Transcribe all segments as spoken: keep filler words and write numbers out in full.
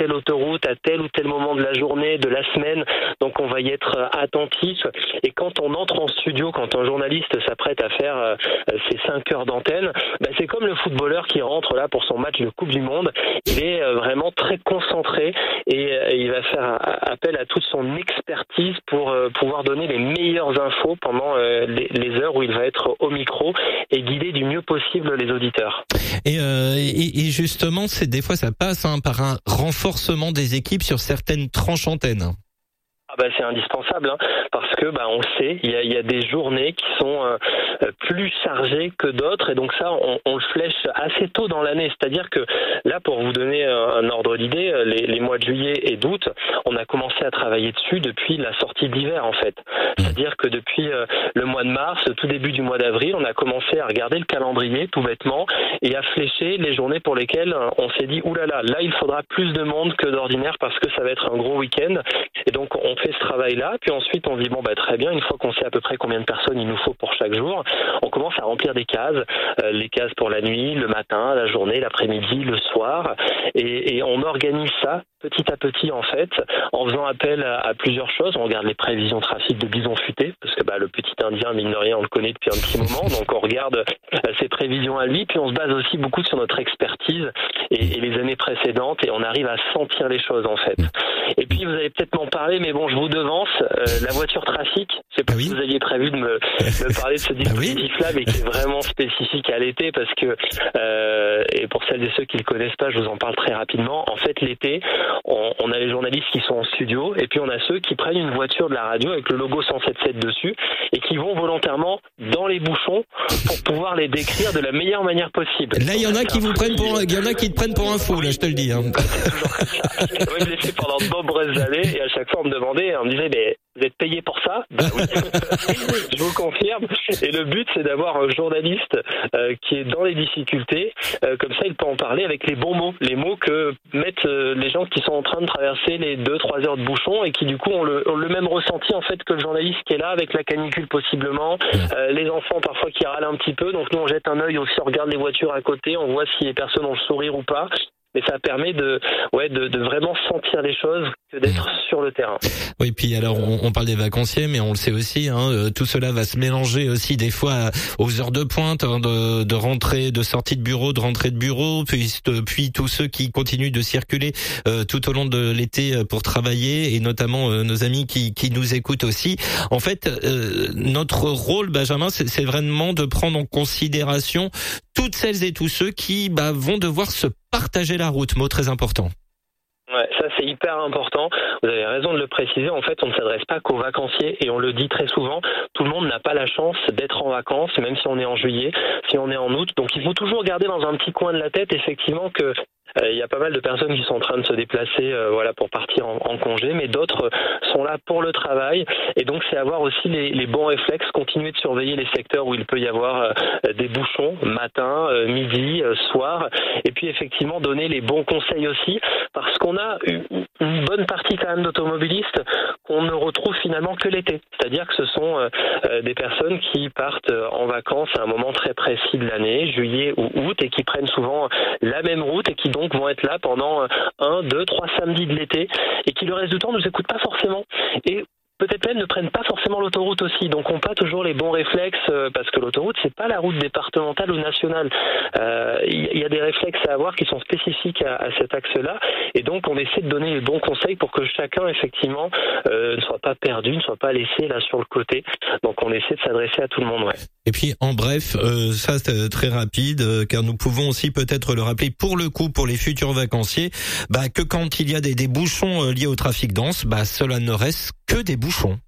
telle autoroute à tel ou tel moment de la journée, de la semaine. Donc on va y être attentif. Et quand on entre en studio, quand un journaliste s'apprête à faire euh, ses cinq heures d'antenne, bah, c'est comme le footballeur qui rentre là pour son match de Coupe du Monde. Il est euh, vraiment très concentré et euh, il va faire appel à toute son expertise pour euh, pouvoir donner les meilleures infos pendant euh, les, les heures où il va être au micro et guider du mieux possible les auditeurs. Et, euh, et, et justement, c'est des fois ça passe hein, par un renforcement des équipes sur certaines tranches antennes. Ah bah c'est indispensable hein, parce que bah on sait il y a, il y a des journées qui sont euh, plus chargées que d'autres et donc ça on, on le flèche assez tôt dans l'année, c'est-à-dire que là pour vous donner un, un ordre d'idée, les, les mois de juillet et d'août on a commencé à travailler dessus depuis la sortie d'hiver en fait, c'est-à-dire que depuis euh, le mois de mars, tout début du mois d'avril, on a commencé à regarder le calendrier tout bêtement et à flécher les journées pour lesquelles on s'est dit oulala, là, là il faudra plus de monde que d'ordinaire parce que ça va être un gros week-end et donc on fait ce travail-là, puis ensuite on dit bon bah très bien, une fois qu'on sait à peu près combien de personnes il nous faut pour chaque jour, on commence à remplir des cases, euh, les cases pour la nuit, le matin, la journée, l'après-midi, le soir, et, et on organise ça petit à petit en fait, en faisant appel à, à plusieurs choses. On regarde les prévisions trafic de bison futé, parce que bah, le petit indien, mine de rien, on le connaît depuis un petit moment, donc on regarde euh, ses prévisions à lui, puis on se base aussi beaucoup sur notre expertise et, et les années précédentes, et on arrive à sentir les choses en fait. Et puis vous allez peut-être m'en parler, mais bon, je vous devance, euh, la voiture trafic, je sais pas ah oui. si vous aviez prévu de me, me parler de ce dispositif-là, mais qui est vraiment spécifique à l'été, parce que, euh, et pour celles et ceux qui le connaissent pas, je vous en parle très rapidement, en fait l'été, On, on a les journalistes qui sont en studio et puis on a ceux qui prennent une voiture de la radio avec le logo cent soixante-dix-sept dessus et qui vont volontairement dans les bouchons pour pouvoir les décrire de la meilleure manière possible. Là, il y en a qui vous prennent pour, il y en a qui te prennent pour un fou, là, je te le dis. Hein. Moi, je l'ai fait pendant de nombreuses années et à chaque fois on me demandait, on me disait, mais vous êtes payé pour ça? Ben oui, je vous confirme. Et le but, c'est d'avoir un journaliste euh, qui est dans les difficultés. Euh, comme ça, il peut en parler avec les bons mots, les mots que mettent euh, les gens qui sont en train de traverser les deux, trois heures de bouchon et qui du coup ont le, ont le même ressenti en fait que le journaliste qui est là avec la canicule possiblement. Euh, les enfants parfois qui râlent un petit peu. Donc nous, on jette un œil aussi, on regarde les voitures à côté, on voit si les personnes ont le sourire ou pas. Mais ça permet de, ouais, de, de vraiment sentir les choses que d'être sur le terrain. Oui, puis alors on, on parle des vacanciers, mais on le sait aussi, hein, euh, tout cela va se mélanger aussi des fois aux heures de pointe, hein, de, de rentrée, de sortie de bureau, de rentrée de bureau, puis, puis tous ceux qui continuent de circuler euh, tout au long de l'été pour travailler, et notamment euh, nos amis qui, qui nous écoutent aussi. En fait, euh, notre rôle, Benjamin, c'est, c'est vraiment de prendre en considération toutes celles et tous ceux qui bah, vont devoir se partager la route, mot très important. Ouais, ça c'est hyper important. Vous avez raison de le préciser. En fait, on ne s'adresse pas qu'aux vacanciers et on le dit très souvent. Tout le monde n'a pas la chance d'être en vacances, même si on est en juillet, si on est en août. Donc, il faut toujours garder dans un petit coin de la tête, effectivement, que il euh, y a pas mal de personnes qui sont en train de se déplacer, euh, voilà, pour partir en, en congé, mais d'autres sont là pour le travail. Et donc, c'est avoir aussi les, les bons réflexes, continuer de surveiller les secteurs où il peut y avoir euh, des bouchons, matin, euh, midi, euh, soir, et puis effectivement donner les bons conseils aussi, parce qu'on a une, une bonne partie quand même d'automobilistes qu'on ne retrouve finalement que l'été. C'est-à-dire que ce sont euh, euh, des personnes qui partent en vacances à un moment très précis de l'année, juillet ou août, et qui prennent souvent la même route et qui donc vont être là pendant un, deux, trois samedis de l'été et qui le reste du temps ne nous écoutent pas forcément. Et peut-être même ne prennent pas forcément l'autoroute aussi, donc ont pas toujours les bons réflexes, euh, parce que l'autoroute c'est pas la route départementale ou nationale. Il euh, y, y a des réflexes à avoir qui sont spécifiques à, à cet axe-là, et donc on essaie de donner les bons conseils pour que chacun effectivement euh, ne soit pas perdu, ne soit pas laissé là sur le côté. Donc on essaie de s'adresser à tout le monde, ouais. Et puis en bref, euh, ça c'est très rapide, euh, car nous pouvons aussi peut-être le rappeler pour le coup pour les futurs vacanciers, bah, que quand il y a des, des bouchons euh, liés au trafic dense, bah cela ne reste que des bouchons.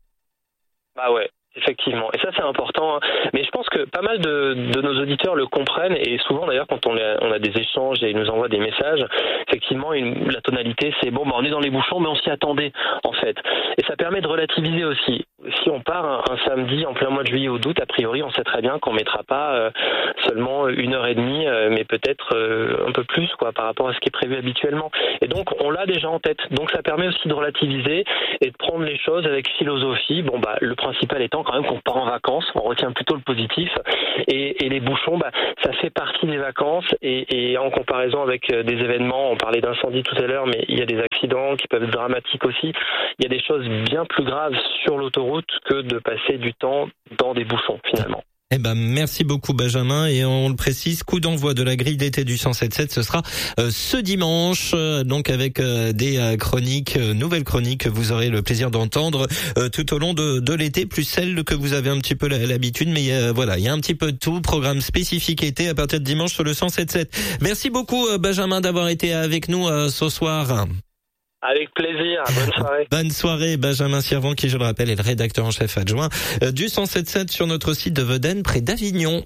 Bah ouais. Effectivement, et ça c'est important, hein. Mais je pense que pas mal de, de nos auditeurs le comprennent, et souvent d'ailleurs quand on a, on a des échanges et ils nous envoient des messages, effectivement une, la tonalité c'est bon, bah on est dans les bouchons mais on s'y attendait en fait, et ça permet de relativiser aussi. Si on part un, un samedi en plein mois de juillet ou d'août, a priori, on sait très bien qu'on mettra pas euh, seulement une heure et demie, euh, mais peut-être euh, un peu plus, quoi, par rapport à ce qui est prévu habituellement. Et donc, on l'a déjà en tête. Donc, ça permet aussi de relativiser et de prendre les choses avec philosophie. Bon, bah, le principal étant quand même qu'on part en vacances. On retient plutôt le positif. Et, et les bouchons, bah, ça fait partie des vacances. Et, et en comparaison avec des événements, on parlait d'incendie tout à l'heure, mais il y a des accidents qui peuvent être dramatiques aussi. Il y a des choses bien plus graves sur l'autoroute que de passer du temps dans des bouchons, finalement. Eh ben, merci beaucoup Benjamin, et on le précise, coup d'envoi de la grille d'été du cent sept sept, ce sera euh, ce dimanche, euh, donc avec euh, des euh, chroniques, euh, nouvelles chroniques que vous aurez le plaisir d'entendre euh, tout au long de, de l'été, plus celles que vous avez un petit peu l'habitude, mais euh, voilà, il y a un petit peu de tout, programme spécifique été à partir de dimanche sur le cent sept sept. Merci beaucoup euh, Benjamin d'avoir été avec nous euh, ce soir. Avec plaisir, bonne soirée. Bonne soirée, Benjamin Sirvent, qui, je le rappelle, est le rédacteur en chef adjoint du cent sept sept sur notre site de Vedène, près d'Avignon.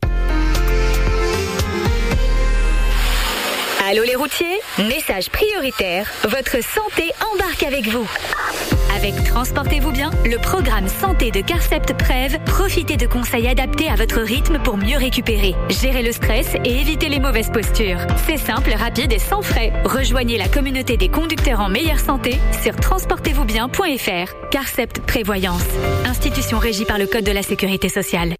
Allô les routiers, message prioritaire, votre santé embarque avec vous. Avec Transportez-vous bien, le programme santé de Carcept Prev, profitez de conseils adaptés à votre rythme pour mieux récupérer, gérer le stress et éviter les mauvaises postures. C'est simple, rapide et sans frais. Rejoignez la communauté des conducteurs en meilleure santé sur transportez vous bien point f r. Carcept Prévoyance, institution régie par le Code de la Sécurité sociale.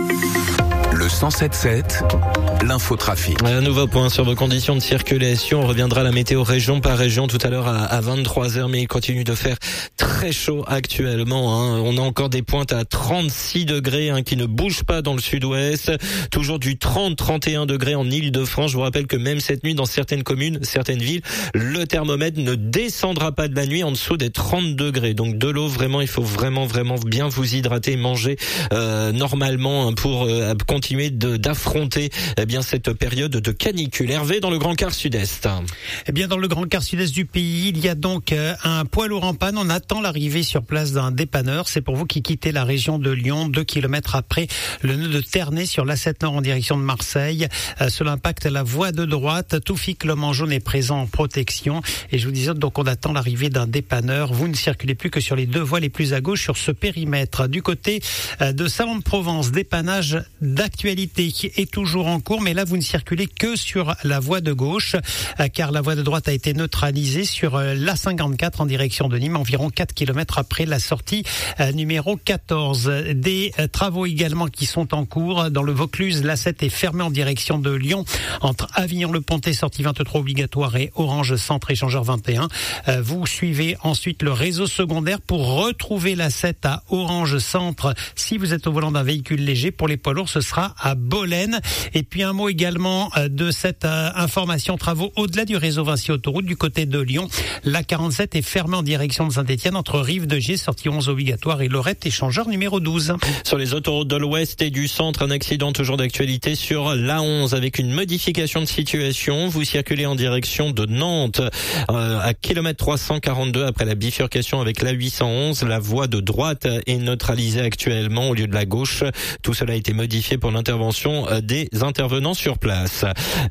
Le cent sept sept, l'infotrafic. Un nouveau point sur vos conditions de circulation. On reviendra à la météo région par région tout à l'heure à, à vingt-trois heures, mais il continue de faire très chaud actuellement. Hein. On a encore des pointes à trente-six degrés hein, qui ne bougent pas dans le sud-ouest. Toujours du trente à trente et un degrés en Île-de-France. Je vous rappelle que même cette nuit, dans certaines communes, certaines villes, le thermomètre ne descendra pas de la nuit en dessous des trente degrés. Donc de l'eau, vraiment, il faut vraiment, vraiment bien vous hydrater, manger euh, normalement hein, pour euh, continuer de, d'affronter eh bien cette période de canicule. Hervé, dans le Grand Quart Sud-Est. Eh bien, dans le Grand Quart Sud-Est du pays, il y a donc un poids lourd en panne. On attend l'arrivée sur place d'un dépanneur. C'est pour vous qui quittez la région de Lyon, deux kilomètres après le nœud de Ternay sur l'A sept Nord en direction de Marseille. Euh, cela impacte la voie de droite. Toufik, l'homme en jaune, est présent en protection. Et je vous disais, donc, on attend l'arrivée d'un dépanneur. Vous ne circulez plus que sur les deux voies les plus à gauche sur ce périmètre. Du côté de Salon-de-Provence, dépannage d'actualité est toujours en cours, mais là vous ne circulez que sur la voie de gauche, car la voie de droite a été neutralisée sur l'A cinquante-quatre en direction de Nîmes, environ quatre kilomètres après la sortie numéro quatorze. Des travaux également qui sont en cours dans le Vaucluse. L'A sept est fermée en direction de Lyon, entre Avignon-le-Pontet, sortie vingt-trois obligatoire, et Orange Centre échangeur vingt et un. Vous suivez ensuite le réseau secondaire pour retrouver l'A sept à Orange Centre. Si vous êtes au volant d'un véhicule léger, pour les poids lourds, ce sera à Bolène. Et puis un mot également de cette information travaux au-delà du réseau Vinci Autoroute du côté de Lyon. La quarante-sept est fermée en direction de Saint-Étienne entre Rive-de-Gier, sortie onze obligatoire, et Lorette échangeur numéro douze. Sur les autoroutes de l'Ouest et du Centre, un accident toujours d'actualité sur l'A onze avec une modification de situation. Vous circulez en direction de Nantes euh, à kilomètre trois cent quarante-deux après la bifurcation avec l'A huit cent onze. La voie de droite est neutralisée actuellement au lieu de la gauche. Tout cela a été modifié pour l'intervention des intervenants sur place.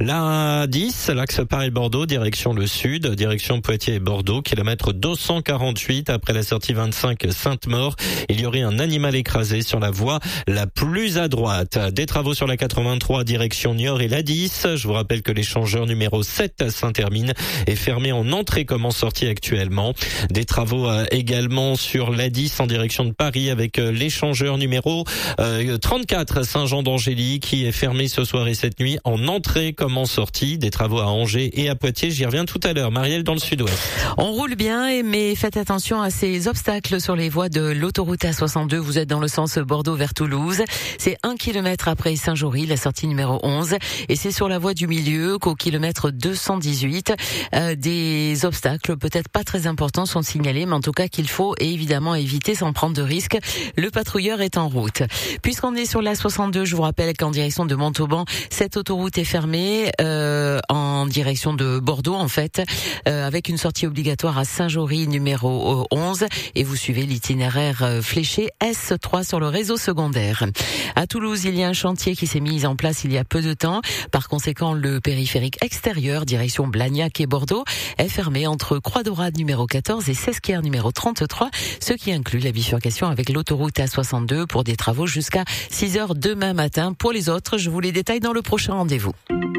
La dix, l'axe Paris-Bordeaux, direction le sud, direction Poitiers et Bordeaux, kilomètre deux cent quarante-huit après la sortie vingt-cinq Sainte-Maure. Il y aurait un animal écrasé sur la voie la plus à droite. Des travaux sur la quatre-vingt-trois, direction Niort et la dix. Je vous rappelle que l'échangeur numéro sept Saint-Hermine est fermé en entrée comme en sortie actuellement. Des travaux également sur la dix en direction de Paris avec l'échangeur numéro trente-quatre Saint-Jean d'Angély qui est fermé ce soir et cette nuit en entrée comme en sortie. Des travaux à Angers et à Poitiers, j'y reviens tout à l'heure. Marielle, dans le sud-ouest. On roule bien, mais faites attention à ces obstacles sur les voies de l'autoroute A soixante-deux. Vous êtes dans le sens Bordeaux vers Toulouse. C'est un kilomètre après Saint-Jory, la sortie numéro onze. Et c'est sur la voie du milieu qu'au kilomètre deux cent dix-huit, euh, des obstacles peut-être pas très importants sont signalés, mais en tout cas qu'il faut évidemment éviter sans prendre de risques. Le patrouilleur est en route. Puisqu'on est sur la soixante-deux, je vous rappelle qu'en direction de Montauban, Cette autoroute est fermée euh, en direction de Bordeaux, en fait, euh, avec une sortie obligatoire à Saint-Jory, numéro onze, et vous suivez l'itinéraire euh, fléché S trois sur le réseau secondaire. À Toulouse, il y a un chantier qui s'est mis en place il y a peu de temps. Par conséquent, le périphérique extérieur, direction Blagnac et Bordeaux, est fermé entre Croix-Daurade numéro quatorze et Sesquières numéro trente-trois, ce qui inclut la bifurcation avec l'autoroute A soixante-deux pour des travaux jusqu'à six heures demain matin. Pour les autres, je vous les détaille dans le prochain rendez-vous.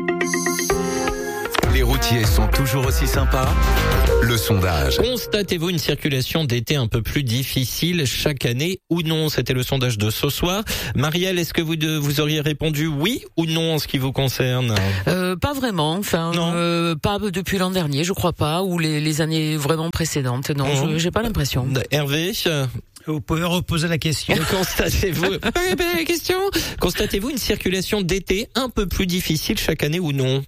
Les routiers sont toujours aussi sympas. Le sondage. Constatez-vous une circulation d'été un peu plus difficile chaque année ou non? C'était le sondage de ce soir. Marielle, est-ce que vous, de, vous auriez répondu oui ou non en ce qui vous concerne? euh, Pas vraiment. Enfin, non. Euh, pas depuis l'an dernier, je crois pas, ou les, les années vraiment précédentes. Non, mmh. je, j'ai pas l'impression. Hervé? Vous pouvez reposer la question. Constatez-vous la question. Constatez-vous une circulation d'été un peu plus difficile chaque année ou non?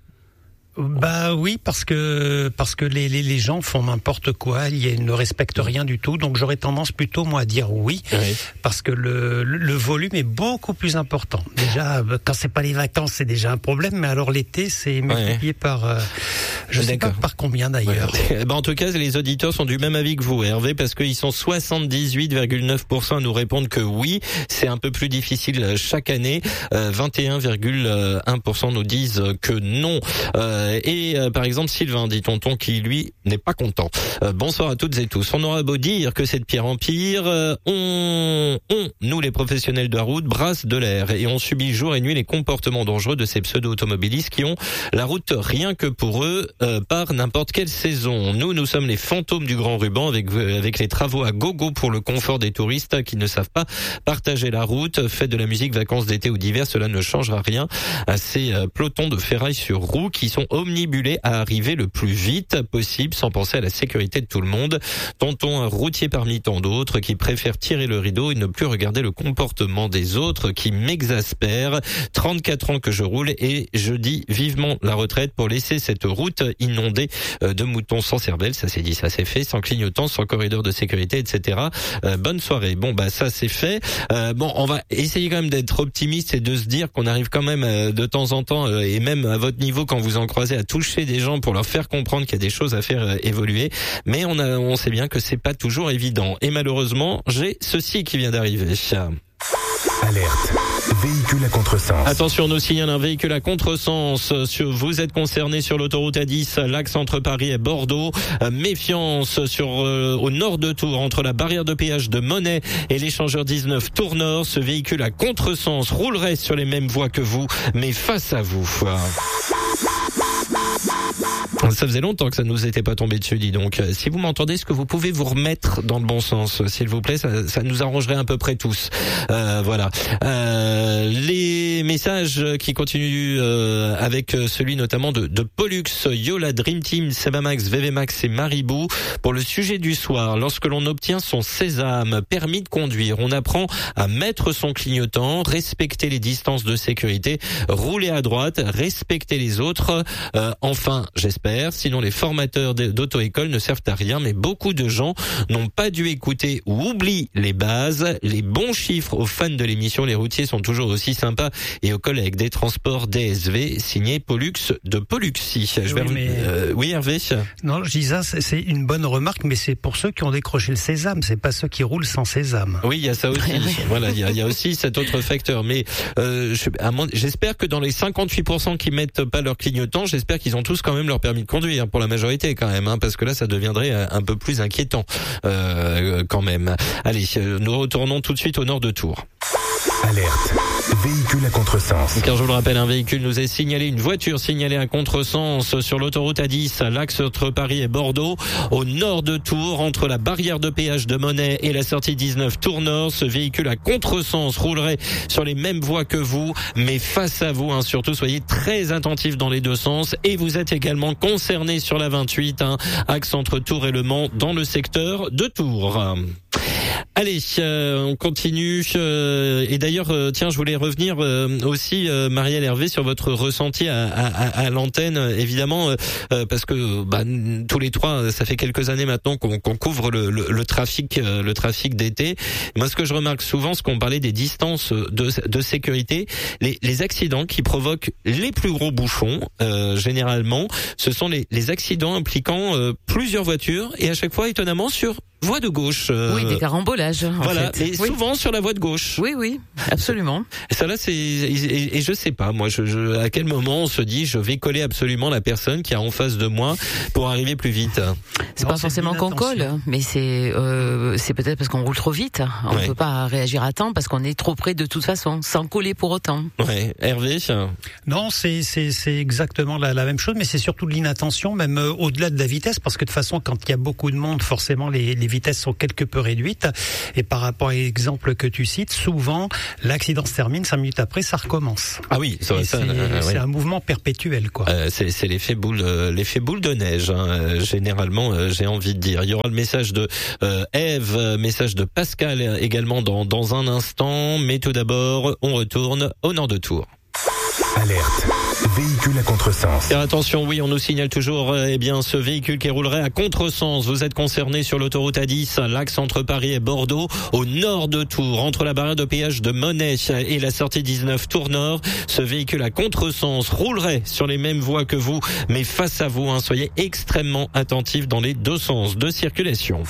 Bah oui, parce que parce que les, les les gens font n'importe quoi, ils ne respectent rien du tout, donc j'aurais tendance plutôt moi à dire oui, oui. Parce que le le volume est beaucoup plus important. Déjà, quand c'est pas les vacances, c'est déjà un problème, mais alors l'été, c'est multiplié ouais. par euh, je sais pas par combien d'ailleurs. Ouais. Ben en tout cas, les auditeurs sont du même avis que vous, Hervé, parce qu'ils sont soixante-dix-huit virgule neuf pour cent à nous répondre que oui, c'est un peu plus difficile chaque année. Euh, vingt et un virgule un pour cent nous disent que non. Euh, Et euh, par exemple Sylvain, dit tonton, qui lui n'est pas content. Euh, bonsoir à toutes et tous. On aura beau dire que c'est de pire en pire, euh, on, on, nous les professionnels de la route, brasse de l'air et on subit jour et nuit les comportements dangereux de ces pseudo-automobilistes qui ont la route rien que pour eux euh, par n'importe quelle saison. Nous, nous sommes les fantômes du grand ruban avec avec les travaux à gogo pour le confort des touristes qui ne savent pas partager la route. Faites de la musique, vacances d'été ou d'hiver, cela ne changera rien à ces euh, pelotons de ferraille sur roues qui sont omnibulé à arriver le plus vite possible sans penser à la sécurité de tout le monde. Tonton, un routier parmi tant d'autres qui préfère tirer le rideau et ne plus regarder le comportement des autres qui m'exaspère. trente-quatre ans que je roule et je dis vivement la retraite pour laisser cette route inondée de moutons sans cervelle. Ça c'est dit, ça c'est fait, sans clignotant, sans corridor de sécurité, et cetera. Euh, bonne soirée. Bon bah ça c'est fait. Euh, bon, on va essayer quand même d'être optimiste et de se dire qu'on arrive quand même euh, de temps en temps euh, et même à votre niveau quand vous en croisez à toucher des gens pour leur faire comprendre qu'il y a des choses à faire euh, évoluer, mais on a, on sait bien que c'est pas toujours évident. Et malheureusement, j'ai ceci qui vient d'arriver. Alerte. Véhicule à contresens. Attention, on nous signale un véhicule à contresens. Vous êtes concerné sur l'autoroute A dix, l'axe entre Paris et Bordeaux. Méfiance sur euh, au nord de Tours, entre la barrière de péage de Monet et l'échangeur dix-neuf Tours Nord. Ce véhicule à contresens roulerait sur les mêmes voies que vous, mais face à vous. Ça faisait longtemps que ça nous était pas tombé dessus, dis donc. Si vous m'entendez, est-ce que vous pouvez vous remettre dans le bon sens, s'il vous plaît? Ça, ça nous arrangerait à peu près tous. Euh, voilà. Euh, les messages qui continuent euh, avec celui notamment de, de Pollux, Yola, Dream Team, Sebamax, V V Max et Maribou. Pour le sujet du soir, lorsque l'on obtient son sésame, permis de conduire, on apprend à mettre son clignotant, respecter les distances de sécurité, rouler à droite, respecter les autres. Euh, enfin, j'espère. Sinon, les formateurs d'auto-école ne servent à rien, mais beaucoup de gens n'ont pas dû écouter ou oublient les bases. Les bons chiffres aux fans de l'émission Les Routiers sont toujours aussi sympas et aux collègues des transports D S V, signé Pollux de Polluxy. Je oui, vais... mais... euh, oui, Hervé. Non, je dis ça, c'est une bonne remarque, mais c'est pour ceux qui ont décroché le sésame, c'est pas ceux qui roulent sans sésame. Oui, il y a ça aussi. Voilà, il y a, il y a aussi cet autre facteur. Mais euh, je, à mon, j'espère que dans les cinquante-huit pour cent qui mettent pas leur clignotant, j'espère qu'ils ont tous quand même leur permis de conduire, pour la majorité quand même, hein, parce que là ça deviendrait un peu plus inquiétant euh, quand même. Allez, nous retournons tout de suite au nord de Tours. Alerte. Véhicule à contresens. Car je vous le rappelle, un véhicule nous est signalé, une voiture signalée à contresens sur l'autoroute A dix, l'axe entre Paris et Bordeaux, au nord de Tours, entre la barrière de péage de Monet et la sortie dix-neuf Tours Nord. Ce véhicule à contresens roulerait sur les mêmes voies que vous, mais face à vous, hein, surtout soyez très attentifs dans les deux sens, et vous êtes également concerné sur la vingt-huit, hein, axe entre Tours et Le Mans, dans le secteur de Tours. Allez, euh, on continue. Euh, et d'ailleurs, euh, tiens, je voulais revenir euh, aussi, euh, Marielle Hervé, sur votre ressenti à, à, à l'antenne, évidemment, euh, parce que bah, tous les trois, ça fait quelques années maintenant qu'on, qu'on couvre le, le, le trafic, euh, le trafic d'été. Moi, ce que je remarque souvent, ce qu'on parlait des distances de, de sécurité, les, les accidents qui provoquent les plus gros bouchons, euh, généralement, ce sont les, les accidents impliquant euh, plusieurs voitures et à chaque fois, étonnamment, sur voie de gauche. Euh, oui, des carambolages. En voilà, fait. et oui. souvent sur la voie de gauche. Oui, oui, absolument. Et ça là, c'est et, et je sais pas, moi, je, je, à quel moment on se dit, je vais coller absolument la personne qui est en face de moi pour arriver plus vite. C'est non, pas c'est forcément qu'on colle, mais c'est euh, c'est peut-être parce qu'on roule trop vite. On ouais. peut pas réagir à temps parce qu'on est trop près de toute façon, sans coller pour autant. Ouais, Hervé. Non, c'est c'est c'est exactement la, la même chose, mais c'est surtout de l'inattention, même euh, au-delà de la vitesse, parce que de toute façon, quand il y a beaucoup de monde, forcément les les vitesses sont quelque peu réduites. Et par rapport à l'exemple que tu cites, souvent l'accident se termine, cinq minutes après, ça recommence. Ah oui, ça, ça, c'est, euh, c'est oui. un mouvement perpétuel, quoi. Euh, c'est, c'est l'effet boule, euh, l'effet boule de neige. Hein, euh, généralement, euh, j'ai envie de dire. Il y aura le message de euh, Ève, euh, message de Pascal également dans dans un instant. Mais tout d'abord, on retourne au nord de Tours. Alerte. Véhicule à contresens. Faire attention, oui, on nous signale toujours euh, eh bien ce véhicule qui roulerait à contresens. Vous êtes concerné sur l'autoroute A dix, l'axe entre Paris et Bordeaux, au nord de Tours, entre la barrière de péage de Monnet et la sortie dix-neuf Tours Nord. Ce véhicule à contresens roulerait sur les mêmes voies que vous, mais face à vous. Hein, soyez extrêmement attentifs dans les deux sens de circulation.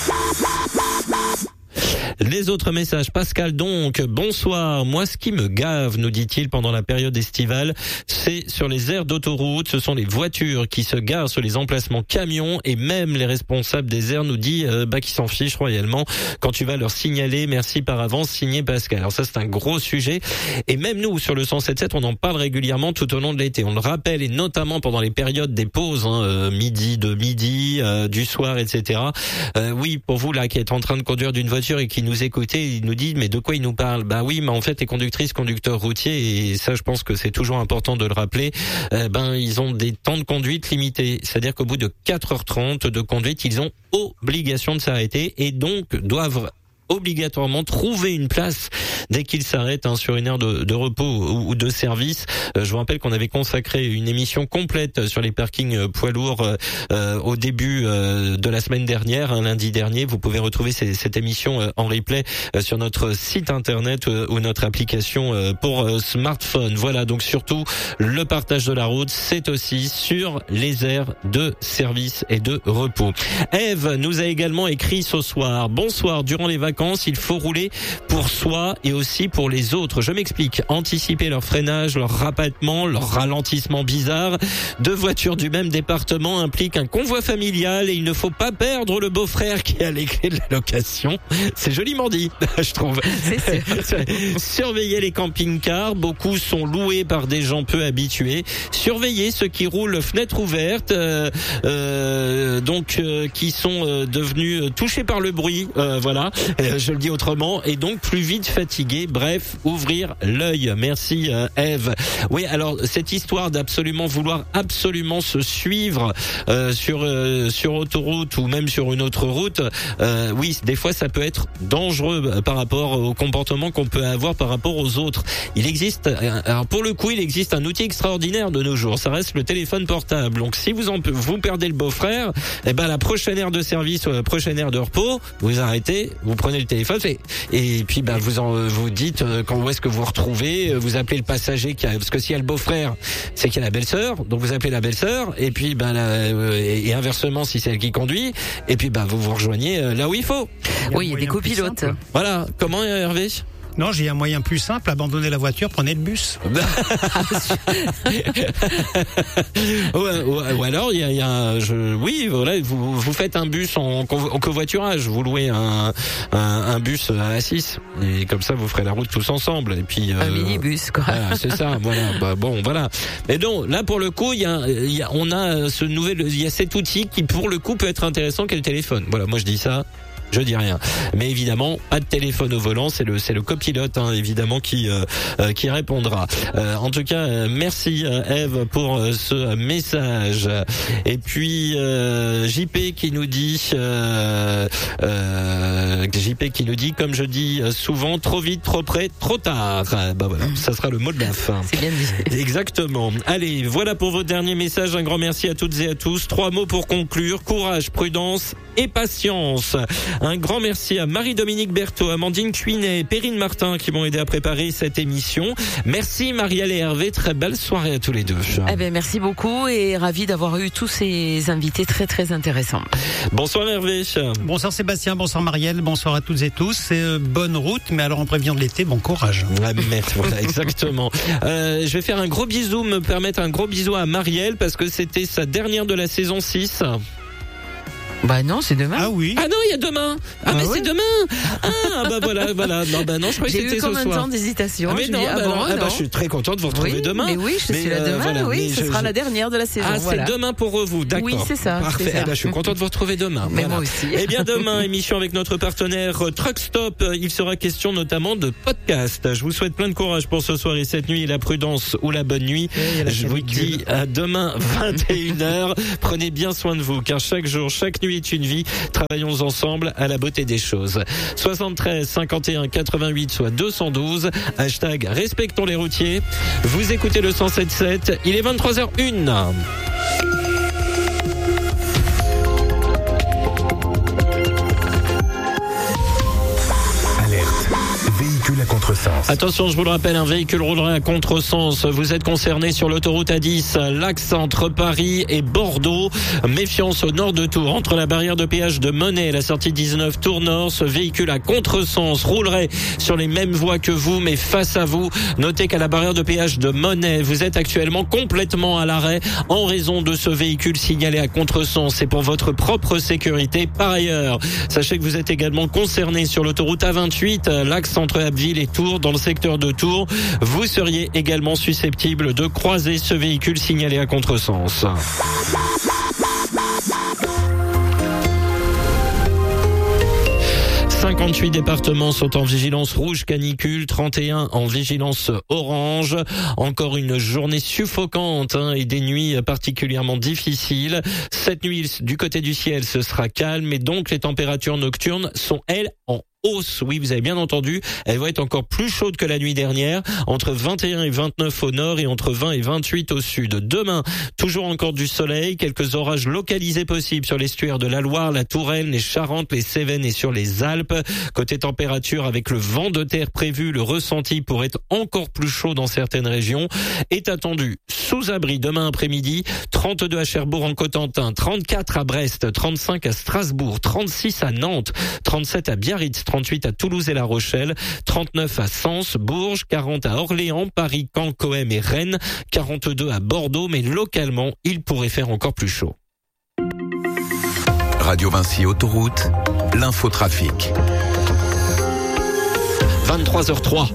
Les autres messages. Pascal donc, bonsoir. Moi, ce qui me gave, nous dit-il, pendant la période estivale, c'est sur les aires d'autoroute. Ce sont les voitures qui se garent sur les emplacements camions et même les responsables des aires nous disent euh, bah, qu'ils s'en fichent royalement quand tu vas leur signaler. Merci par avance, signé Pascal. Alors ça, c'est un gros sujet. Et même nous, sur le cent sept sept, on en parle régulièrement tout au long de l'été. On le rappelle, et notamment pendant les périodes des pauses, hein, euh, midi, de midi, euh, du soir, et cetera. Euh, oui, pour vous là qui êtes en train de conduire d'une voiture et qui nous écoutez, il nous dit mais de quoi il nous parle? Bah oui, mais en fait les conductrices, conducteurs routiers, et ça je pense que c'est toujours important de le rappeler, euh, ben ils ont des temps de conduite limités. C'est-à-dire qu'au bout de quatre heures trente de conduite, ils ont obligation de s'arrêter et donc doivent obligatoirement trouver une place dès qu'ils s'arrêtent hein, sur une heure de, de repos ou, ou de service. Euh, je vous rappelle qu'on avait consacré une émission complète sur les parkings euh, poids lourds euh, au début euh, de la semaine dernière, hein, lundi dernier. Vous pouvez retrouver ces, cette émission euh, en replay euh, sur notre site internet euh, ou notre application euh, pour euh, smartphone. Voilà, donc surtout le partage de la route, c'est aussi sur les aires de service et de repos. Ève nous a également écrit ce soir. Bonsoir, durant les vacances, il faut rouler pour soi et aussi pour les autres. Je m'explique. Anticiper leur freinage, leur rabattement, leur ralentissement bizarre. Deux voitures du même département impliquent un convoi familial et il ne faut pas perdre le beau-frère qui a les clés de la location. C'est joliment dit, je trouve. C'est sûr. Surveiller les camping-cars. Beaucoup sont loués par des gens peu habitués. Surveiller ceux qui roulent fenêtre ouverte, euh, euh, donc euh, qui sont euh, devenus touchés par le bruit. Euh, voilà. Je le dis autrement, et donc plus vite fatigué. Bref, ouvrir l'œil. Merci euh, Ève. Oui, alors cette histoire d'absolument vouloir absolument se suivre euh, sur euh, sur autoroute ou même sur une autre route, euh, oui, des fois ça peut être dangereux par rapport au comportement qu'on peut avoir par rapport aux autres. Il existe, alors pour le coup, il existe un outil extraordinaire de nos jours. Ça reste le téléphone portable. Donc si vous en vous perdez le beau-frère, eh ben la prochaine aire de service ou la prochaine aire de repos, vous arrêtez, vous prenez le téléphone et, et puis ben vous en vous dites euh, quand où est-ce que vous retrouvez, vous appelez le passager qui a, parce que s'il y a le beau-frère, c'est qu'il y a la belle-sœur, donc vous appelez la belle-sœur et puis ben la, euh, et, et inversement si c'est elle qui conduit et puis ben vous vous rejoignez euh, là où il faut. Il oui, il y a des copilotes. Voilà, comment Hervé? Non, j'ai un moyen plus simple, abandonnez la voiture, prenez le bus. ou, ou, ou alors, il y a, y a je, oui, voilà, vous, vous faites un bus en, en covoiturage, vous louez un, un, un bus à six, et comme ça, vous ferez la route tous ensemble. Et puis un euh, minibus, quoi. Voilà, c'est ça. Voilà. Bah, bon, voilà. Mais donc là, pour le coup, il y a, y a, on a ce nouvel, il y a cet outil qui, pour le coup, peut être intéressant qu'est le téléphone. Voilà, moi je dis ça. je dis rien. Mais évidemment, pas de téléphone au volant, c'est le c'est le copilote hein, évidemment qui euh, euh, qui répondra. Euh, en tout cas, euh, merci euh, Eve pour euh, ce message. Et puis euh, J P qui nous dit euh, euh, J P qui nous dit comme je dis souvent, trop vite, trop près, trop tard. Bah voilà, ça sera le mot de la fin. C'est bien dit. Exactement. Allez, voilà pour vos derniers messages. Un grand merci à toutes et à tous. Trois mots pour conclure. Courage, prudence et patience. Un grand merci à Marie-Dominique Berthaud, Amandine Cuinet, Perrine Martin qui m'ont aidé à préparer cette émission. Merci Marielle et Hervé. Très belle soirée à tous les deux. Eh ben, merci beaucoup et ravi d'avoir eu tous ces invités très très intéressants. Bonsoir Hervé. Bonsoir Sébastien, bonsoir Marielle, bonsoir à toutes et tous. C'est euh, bonne route, mais alors en prévision de l'été, bon courage. Ouais, merde, voilà, exactement. Euh, je vais faire un gros bisou, me permettre un gros bisou à Marielle parce que c'était sa dernière de la saison six. Bah non, c'est demain. Ah oui. Ah non, il y a demain. Ah, ah mais ouais. C'est demain. Ah bah voilà, voilà. Non, bah non, je croyais que c'était ce soir. J'ai eu comme un temps d'hésitation. Ah mais non, dis, bah ah bon, non, ah bah non. je suis très contente de vous retrouver oui, demain. Mais oui, je suis là euh, demain. Voilà, oui, ce je, sera je... la dernière de la saison. Ah, voilà. c'est demain pour vous, d'accord. Oui, c'est ça. Parfait. C'est ça. Eh ben, je suis content de vous retrouver demain. Mais voilà. moi aussi. Eh bien, demain, émission avec notre partenaire Truck Stop. Il sera question notamment de podcast. Je vous souhaite plein de courage pour ce soir et cette nuit, la prudence ou la bonne nuit. La je vous dis à demain, vingt et une heures. Prenez bien soin de vous, car chaque jour, chaque nuit est une vie. Travaillons ensemble à la beauté des choses. soixante-treize cinquante et un quatre-vingt-huit soit deux cent douze. Hashtag respectons les routiers. Vous écoutez le cent sept sept. Il est vingt-trois heures une. À contresens. Attention, je vous le rappelle, un véhicule roulerait à contresens. Vous êtes concerné sur l'autoroute A dix, l'axe entre Paris et Bordeaux. Méfiance au nord de Tours, entre la barrière de péage de Monnet et la sortie dix-neuf Tours Nord. Ce véhicule à contresens roulerait sur les mêmes voies que vous, mais face à vous. Notez qu'à la barrière de péage de Monnet, vous êtes actuellement complètement à l'arrêt en raison de ce véhicule signalé à contresens. C'est pour votre propre sécurité. Par ailleurs, sachez que vous êtes également concerné sur l'autoroute A vingt-huit, l'axe entre Abbeville et Tours, dans le secteur de Tours. Vous seriez également susceptible de croiser ce véhicule signalé à contresens. cinquante-huit départements sont en vigilance rouge canicule, trente et un en vigilance orange. Encore une journée suffocante hein, et des nuits particulièrement difficiles. Cette nuit, du côté du ciel, ce sera calme et donc les températures nocturnes sont, elles, en hausse. Oui, vous avez bien entendu, elles vont être encore plus chaudes que la nuit dernière, entre vingt et un et vingt-neuf au nord et entre vingt et vingt-huit au sud. Demain, toujours encore du soleil, quelques orages localisés possibles sur l'estuaire de la Loire, la Touraine, les Charentes, les Cévennes et sur les Alpes. Côté température, avec le vent de terre prévu, le ressenti pourrait être encore plus chaud dans certaines régions. Est attendu sous abri demain après-midi, trente-deux à Cherbourg en Cotentin, trente-quatre à Brest, trente-cinq à Strasbourg, trente-six à Nantes, trente-sept à Biarritz, trente-huit à Toulouse et La Rochelle, trente-neuf à Sens, Bourges, quarante à Orléans, Paris, Caen, Coëm et Rennes, quarante-deux à Bordeaux, mais localement, il pourrait faire encore plus chaud. Radio Vinci Autoroute, l'infotrafic. vingt-trois heures trois.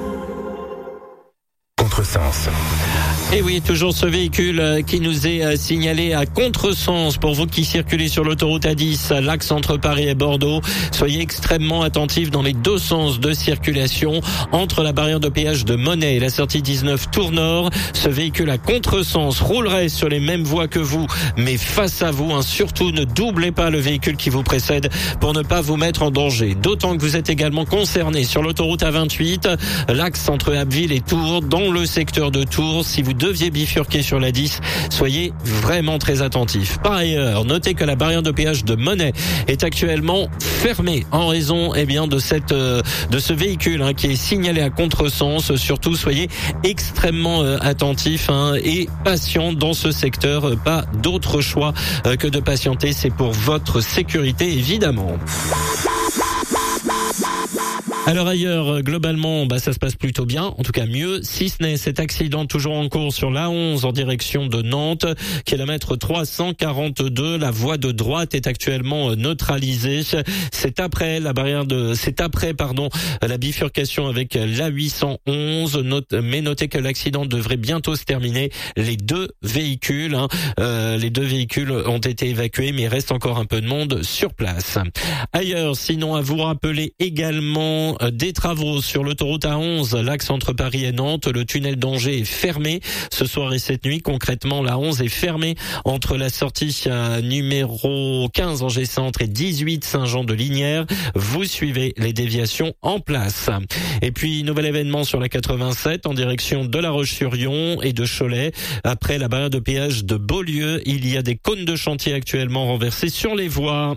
Contresens. Et oui, toujours ce véhicule qui nous est signalé à contresens pour vous qui circulez sur l'autoroute A dix, l'axe entre Paris et Bordeaux. Soyez extrêmement attentifs dans les deux sens de circulation entre la barrière de péage de Monnet et la sortie dix-neuf Tours Nord. Ce véhicule à contresens roulerait sur les mêmes voies que vous, mais face à vous, hein, surtout ne doublez pas le véhicule qui vous précède pour ne pas vous mettre en danger. D'autant que vous êtes également concerné sur l'autoroute A vingt-huit, l'axe entre Abbeville et Tours, dans le secteur de Tours. Si vous deviez bifurquer sur la dix, soyez vraiment très attentifs. Par ailleurs, notez que la barrière de péage de Monnet est actuellement fermée en raison eh bien de cette euh, de ce véhicule hein, qui est signalé à contresens. Surtout, soyez extrêmement euh, attentifs hein, et patients dans ce secteur. Pas d'autre choix euh, que de patienter. C'est pour votre sécurité, évidemment. Alors ailleurs, globalement, bah ça se passe plutôt bien, en tout cas mieux, si ce n'est cet accident toujours en cours sur l'A onze en direction de Nantes, kilomètre trois cent quarante-deux. La voie de droite est actuellement neutralisée. C'est après la barrière de, c'est après pardon la bifurcation avec l'A huit cent onze. Note, mais notez que l'accident devrait bientôt se terminer. Les deux véhicules, hein, euh, les deux véhicules ont été évacués, mais il reste encore un peu de monde sur place. Ailleurs, sinon à vous rappeler également des travaux sur l'autoroute A onze, l'axe entre Paris et Nantes. Le tunnel d'Angers est fermé ce soir et cette nuit. Concrètement, l'A onze est fermée entre la sortie numéro quinze Angers Centre et dix-huit Saint-Jean-de-Lignières. Vous suivez les déviations en place. Et puis, nouvel événement sur la quatre-vingt-sept en direction de La Roche-sur-Yon et de Cholet. Après la barrière de péage de Beaulieu, il y a des cônes de chantier actuellement renversés sur les voies.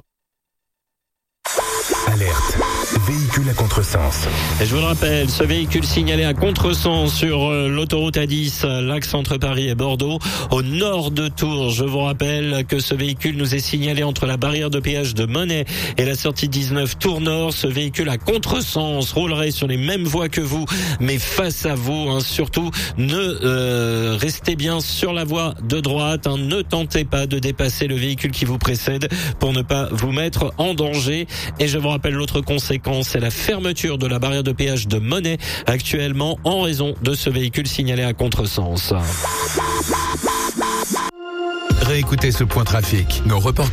Alerte. Véhicule à contresens. Et je vous le rappelle, ce véhicule signalé à contresens sur euh, l'autoroute A dix, l'axe entre Paris et Bordeaux, au nord de Tours. Je vous rappelle que ce véhicule nous est signalé entre la barrière de péage de Monnet et la sortie dix-neuf Tours Nord. Ce véhicule à contresens roulerait sur les mêmes voies que vous, mais face à vous. Hein. Surtout, ne euh, restez bien sur la voie de droite. Hein. Ne tentez pas de dépasser le véhicule qui vous précède pour ne pas vous mettre en danger. Et je vous rappelle l'autre conséquence, c'est la fermeture de la barrière de péage de Monnet actuellement en raison de ce véhicule signalé à contresens. Réécoutez ce point trafic. Nos reporters